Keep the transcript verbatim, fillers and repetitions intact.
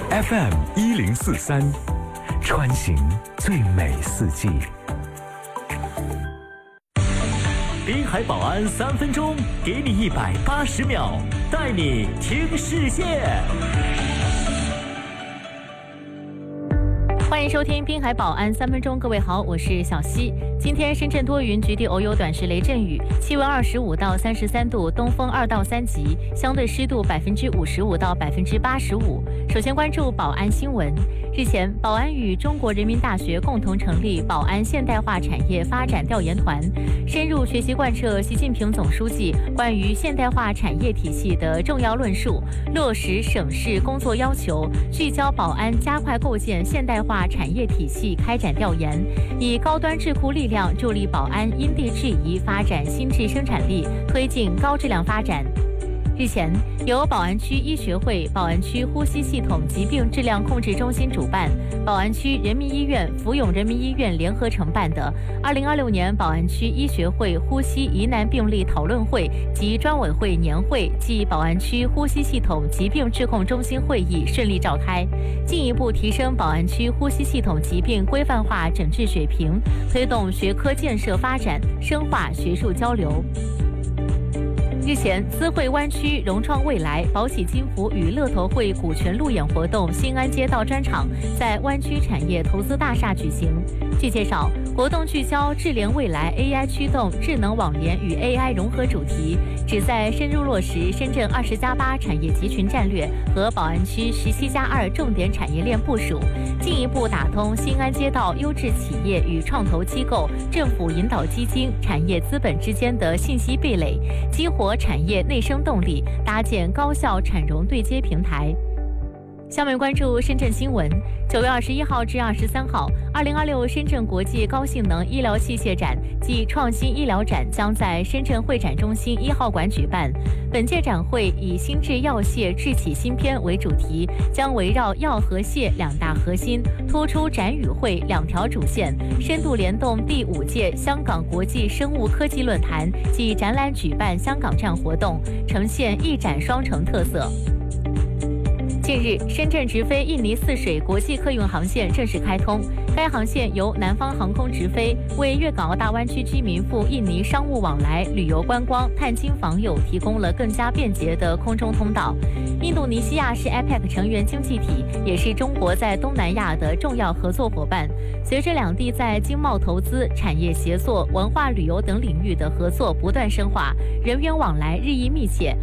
F M 一零四三，穿行最美四季。 滨海保安三分钟，给你一百八十秒，带你听世界。 欢迎收听滨海保安三分钟，各位好，我是小溪。今天深圳多云，局地偶有短时雷阵雨，气温二十五到三十三度，东风二到三级，相对湿度百分之五十五到百分之八十五。首先关注保安新闻。日前，保安与中国人民大学共同成立保安现代化产业发展调研团，深入学习贯彻习近平总书记关于现代化产业体系的重要论述，落实省市工作要求，聚焦保安加快构建现代化产业体系开展调研，以高端智库力量助力保安因地制宜发展新质生产力，推进高质量发展。日前，由宝安区医学会、宝安区呼吸系统疾病质量控制中心主办，宝安区人民医院、福永人民医院联合承办的二零二六年宝安区医学会呼吸疑难病例讨论会及专委会年会暨宝安区呼吸系统疾病质控中心会议顺利召开，进一步提升宝安区呼吸系统疾病规范化诊治水平，推动学科建设发展，深化学术交流。日前，资汇湾区融创未来、宝喜金服与乐投会股权路演活动新安街道专场在湾区产业投资大厦举行。据介绍，活动聚焦智联未来 A I 驱动智能网联与 A I 融合主题，旨在深入落实深圳二十加八产业集群战略和宝安区十七加二重点产业链部署，进一步打通新安街道优质企业与创投机构、政府引导基金、产业资本之间的信息壁垒，激活产业内生动力，搭建高效产融对接平台。下面关注深圳新闻。九月二十一号至二十三号，二零二六深圳国际高性能医疗器械展暨创新医疗展将在深圳会展中心一号馆举办。本届展会以新制药械制起新篇为主题，将围绕药和械两大核心，突出展与会两条主线，深度联动第五届香港国际生物科技论坛暨展览举办香港站活动，呈现一展双城特色。近日，深圳直飞印尼泗水国际客运航线正式开通。该航线由南方航空直飞，为粤港澳大湾区居民赴印尼商务往来、旅游观光、探亲访友提供了更加便捷的空中通道。印度尼西亚是 A P E C 成员经济体，也是中国在东南亚的重要合作伙伴。随着两地在经贸投资、产业协作、文化旅游等领域的合作不断深化，人员往来日益密切。